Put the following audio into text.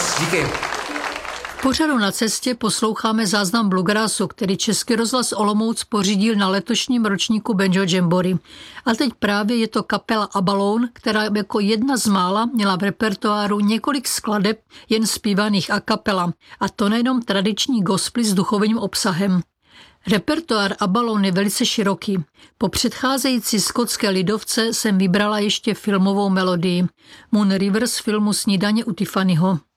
Díky. V pořadu Na cestě posloucháme záznam bluegrassu, který Český rozhlas Olomouc pořídil na letošním ročníku Banjo Jamboree. A teď právě je to kapela Abalone, která jako jedna z mála měla v repertoáru několik skladeb jen zpívaných a kapela. A to nejenom tradiční gospely s duchovním obsahem. Repertoár Abalone je velice široký. Po předcházející skotské lidovce jsem vybrala ještě filmovou melodii Moon River z filmu Snídaně u Tiffanyho.